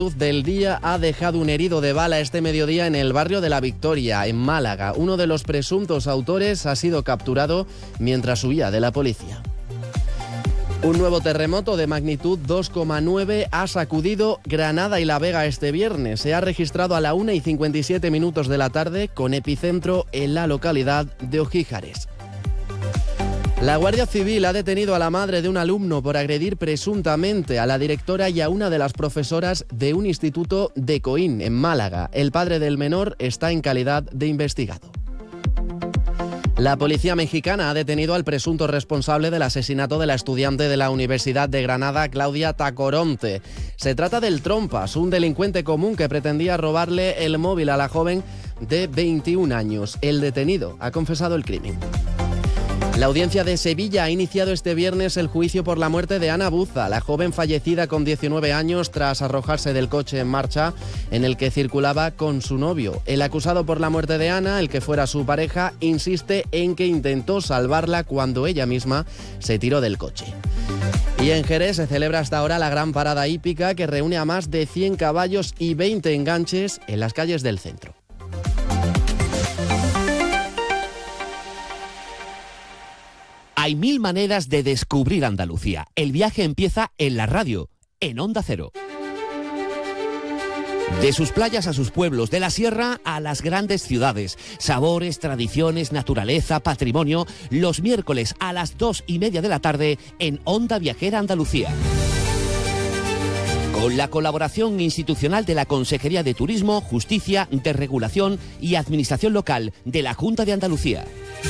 del día ha dejado un herido de bala este mediodía en el barrio de La Victoria, en Málaga. Uno de los presuntos autores ha sido capturado mientras huía de la policía. Un nuevo terremoto de magnitud 2,9 ha sacudido Granada y La Vega este viernes. Se ha registrado a la 1:57 de la tarde, con epicentro en la localidad de Ojíjares. La Guardia Civil ha detenido a la madre de un alumno por agredir presuntamente a la directora y a una de las profesoras de un instituto de Coín, en Málaga. El padre del menor está en calidad de investigado. La policía mexicana ha detenido al presunto responsable del asesinato de la estudiante de la Universidad de Granada, Claudia Tacoronte. Se trata del Trompas, un delincuente común que pretendía robarle el móvil a la joven de 21 años. El detenido ha confesado el crimen. La audiencia de Sevilla ha iniciado este viernes el juicio por la muerte de Ana Buza, la joven fallecida con 19 años tras arrojarse del coche en marcha en el que circulaba con su novio. El acusado por la muerte de Ana, el que fuera su pareja, insiste en que intentó salvarla cuando ella misma se tiró del coche. Y en Jerez se celebra hasta ahora la gran parada hípica que reúne a más de 100 caballos y 20 enganches en las calles del centro. Hay 1000 maneras de descubrir Andalucía. El viaje empieza en la radio, en Onda Cero. De sus playas a sus pueblos, de la sierra a las grandes ciudades. Sabores, tradiciones, naturaleza, patrimonio. Los miércoles a las 2:30 de la tarde en Onda Viajera Andalucía. Con la colaboración institucional de la Consejería de Turismo, Justicia, Desregulación y Administración Local de la Junta de Andalucía.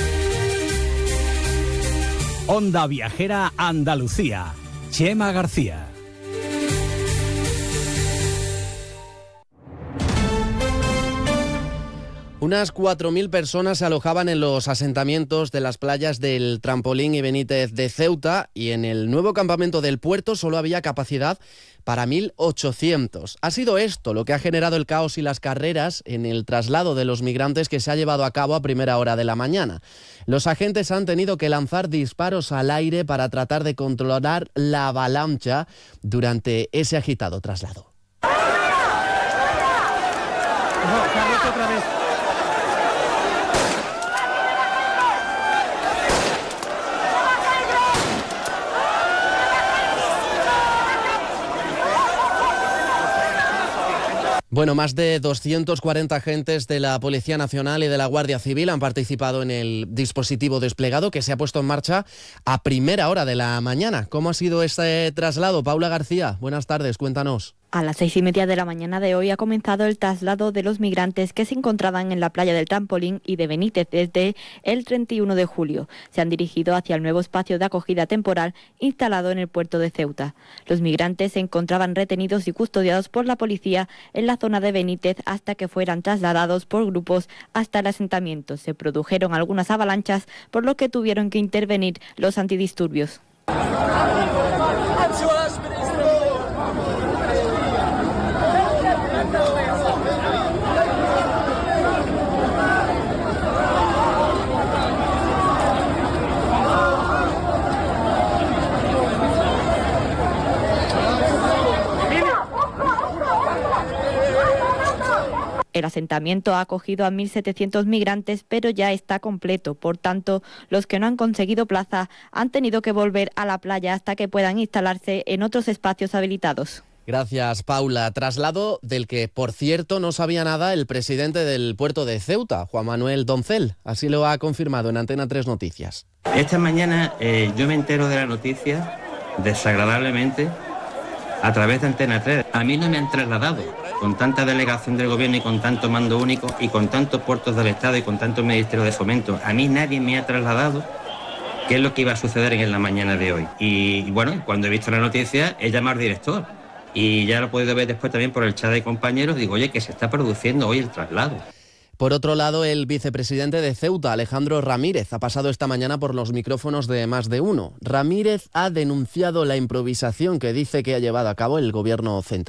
Onda Viajera Andalucía. Chema García. Unas 4.000 personas se alojaban en los asentamientos de las playas del Trampolín y Benítez de Ceuta, y en el nuevo campamento del puerto solo había capacidad para 1.800. Ha sido esto lo que ha generado el caos y las carreras en el traslado de los migrantes que se ha llevado a cabo a primera hora de la mañana. Los agentes han tenido que lanzar disparos al aire para tratar de controlar la avalancha durante ese agitado traslado. Otra vez. Bueno, más de 240 agentes de la Policía Nacional y de la Guardia Civil han participado en el dispositivo desplegado que se ha puesto en marcha a primera hora de la mañana. ¿Cómo ha sido este traslado? Paula García, buenas tardes, cuéntanos. A las 6:30 de la mañana de hoy ha comenzado el traslado de los migrantes que se encontraban en la playa del Trampolín y de Benítez desde el 31 de julio. Se han dirigido hacia el nuevo espacio de acogida temporal instalado en el puerto de Ceuta. Los migrantes se encontraban retenidos y custodiados por la policía en la zona de Benítez hasta que fueran trasladados por grupos hasta el asentamiento. Se produjeron algunas avalanchas, por lo que tuvieron que intervenir los antidisturbios. El asentamiento ha acogido a 1.700 migrantes, pero ya está completo. Por tanto, los que no han conseguido plaza han tenido que volver a la playa hasta que puedan instalarse en otros espacios habilitados. Gracias, Paula. Traslado del que, por cierto, no sabía nada el presidente del puerto de Ceuta, Juan Manuel Doncel. Así lo ha confirmado en Antena 3 Noticias. Esta mañana yo me entero de la noticia desagradablemente a través de Antena 3. A mí no me han trasladado, con tanta delegación del gobierno y con tanto mando único y con tantos puertos del Estado y con tantos ministerios de fomento. A mí nadie me ha trasladado qué es lo que iba a suceder en la mañana de hoy. Y bueno, cuando he visto la noticia he llamado al director y ya lo he podido ver después también por el chat de compañeros. Digo, oye, que se está produciendo hoy el traslado. Por otro lado, el vicepresidente de Ceuta, Alejandro Ramírez, ha pasado esta mañana por los micrófonos de Más de Uno. Ramírez ha denunciado la improvisación que dice que ha llevado a cabo el gobierno central.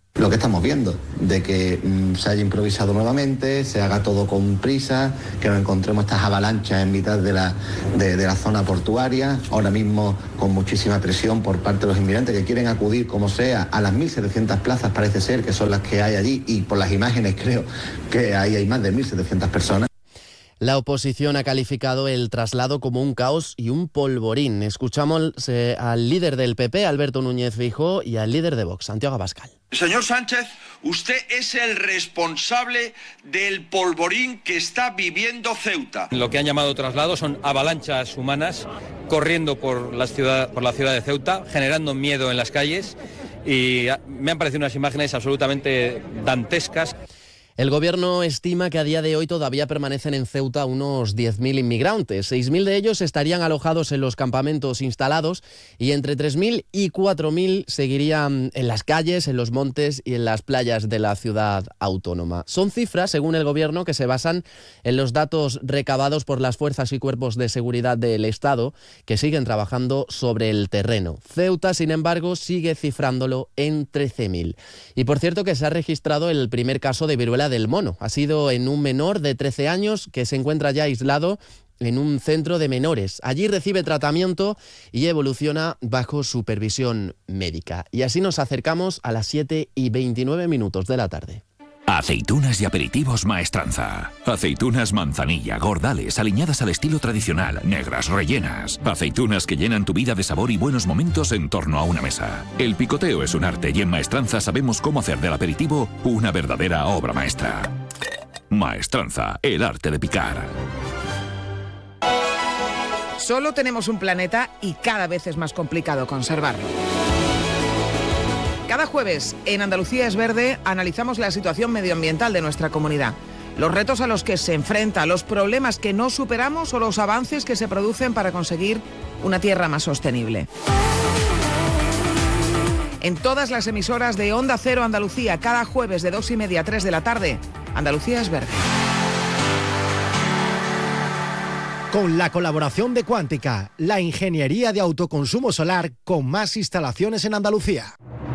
Lo que estamos viendo, de que se haya improvisado nuevamente, se haga todo con prisa, que nos encontremos estas avalanchas en mitad de la zona portuaria, ahora mismo con muchísima presión por parte de los inmigrantes que quieren acudir como sea a las 1.700 plazas, parece ser que son las que hay allí, y por las imágenes creo que ahí hay más de 1.700 personas. La oposición ha calificado el traslado como un caos y un polvorín. Escuchamos al líder del PP, Alberto Núñez Feijóo, y al líder de Vox, Santiago Abascal. Señor Sánchez, usted es el responsable del polvorín que está viviendo Ceuta. Lo que han llamado traslado son avalanchas humanas corriendo por la ciudad de Ceuta, generando miedo en las calles, y me han parecido unas imágenes absolutamente dantescas. El Gobierno estima que a día de hoy todavía permanecen en Ceuta unos 10.000 inmigrantes. 6.000 de ellos estarían alojados en los campamentos instalados y entre 3.000 y 4.000 seguirían en las calles, en los montes y en las playas de la ciudad autónoma. Son cifras, según el Gobierno, que se basan en los datos recabados por las fuerzas y cuerpos de seguridad del Estado, que siguen trabajando sobre el terreno. Ceuta, sin embargo, sigue cifrándolo en 13.000. Y por cierto que se ha registrado el primer caso de viruela del mono. Ha sido en un menor de 13 años que se encuentra ya aislado en un centro de menores. Allí recibe tratamiento y evoluciona bajo supervisión médica. Y así nos acercamos a las 7:29 de la tarde. Aceitunas y aperitivos Maestranza. Aceitunas manzanilla, gordales, aliñadas al estilo tradicional, negras, rellenas. Aceitunas que llenan tu vida de sabor y buenos momentos en torno a una mesa. El picoteo es un arte y en Maestranza sabemos cómo hacer del aperitivo una verdadera obra maestra. Maestranza, el arte de picar. Solo tenemos un planeta y cada vez es más complicado conservarlo. Cada jueves, en Andalucía es Verde, analizamos la situación medioambiental de nuestra comunidad, los retos a los que se enfrenta, los problemas que no superamos o los avances que se producen para conseguir una tierra más sostenible. En todas las emisoras de Onda Cero Andalucía, cada jueves de 2:30 a 3 de la tarde, Andalucía es Verde. Con la colaboración de Cuántica, la ingeniería de autoconsumo solar con más instalaciones en Andalucía.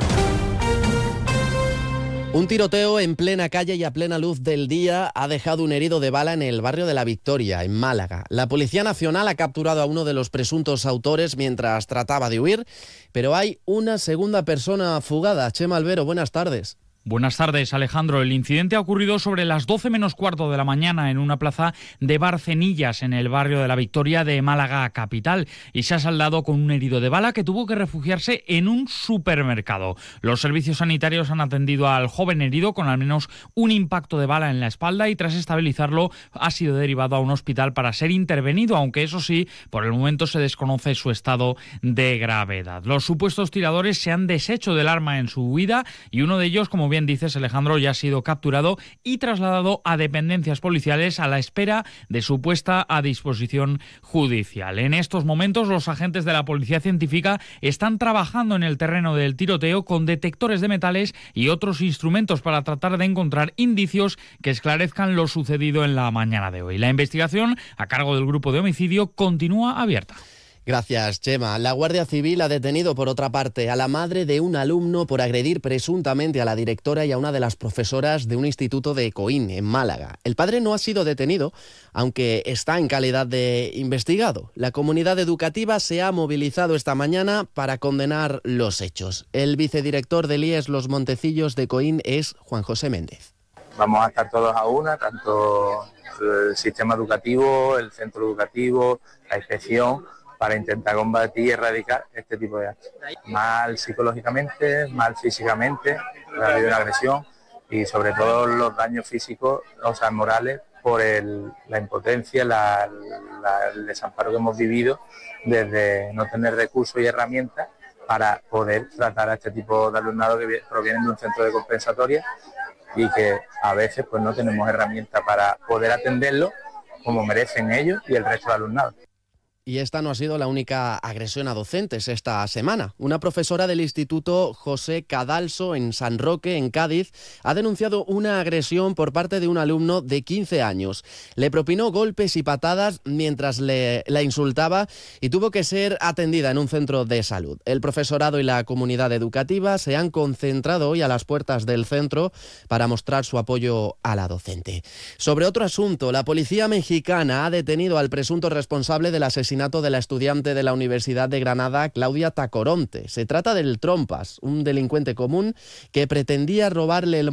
Un tiroteo en plena calle y a plena luz del día ha dejado un herido de bala en el barrio de La Victoria, en Málaga. La Policía Nacional ha capturado a uno de los presuntos autores mientras trataba de huir, pero hay una segunda persona fugada. Chema Albero, buenas tardes. Buenas tardes, Alejandro. El incidente ha ocurrido sobre las 12 menos cuarto de la mañana en una plaza de Barcenillas, en el barrio de La Victoria de Málaga capital, y se ha saldado con un herido de bala que tuvo que refugiarse en un supermercado. Los servicios sanitarios han atendido al joven herido con al menos un impacto de bala en la espalda y tras estabilizarlo ha sido derivado a un hospital para ser intervenido, aunque eso sí, por el momento se desconoce su estado de gravedad. Los supuestos tiradores se han deshecho del arma en su huida y uno de ellos, como bien dices, Alejandro, ya ha sido capturado y trasladado a dependencias policiales a la espera de su puesta a disposición judicial. En estos momentos, los agentes de la Policía Científica están trabajando en el terreno del tiroteo con detectores de metales y otros instrumentos para tratar de encontrar indicios que esclarezcan lo sucedido en la mañana de hoy. La investigación, a cargo del grupo de homicidio, continúa abierta. Gracias, Chema. La Guardia Civil ha detenido, por otra parte, a la madre de un alumno por agredir presuntamente a la directora y a una de las profesoras de un instituto de Coín, en Málaga. El padre no ha sido detenido, aunque está en calidad de investigado. La comunidad educativa se ha movilizado esta mañana para condenar los hechos. El vicedirector del IES Los Montecillos de Coín es Juan José Méndez. Vamos a estar todos a una, tanto el sistema educativo, el centro educativo, la inspección, para intentar combatir y erradicar este tipo de actos. Mal psicológicamente, mal físicamente, ha habido una agresión y sobre todo los daños físicos, o sea, morales, por la impotencia, el desamparo que hemos vivido desde no tener recursos y herramientas para poder tratar a este tipo de alumnado que provienen de un centro de compensatoria y que a veces pues no tenemos herramientas para poder atenderlo como merecen ellos y el resto del alumnado. Y esta no ha sido la única agresión a docentes esta semana. Una profesora del Instituto José Cadalso en San Roque, en Cádiz, ha denunciado una agresión por parte de un alumno de 15 años. Le propinó golpes y patadas mientras la insultaba y tuvo que ser atendida en un centro de salud. El profesorado y la comunidad educativa se han concentrado hoy a las puertas del centro para mostrar su apoyo a la docente. Sobre otro asunto, la policía mexicana ha detenido al presunto responsable del asesinato de la estudiante de la Universidad de Granada, Claudia Tacoronte. Se trata del Trompas, un delincuente común que pretendía robarle el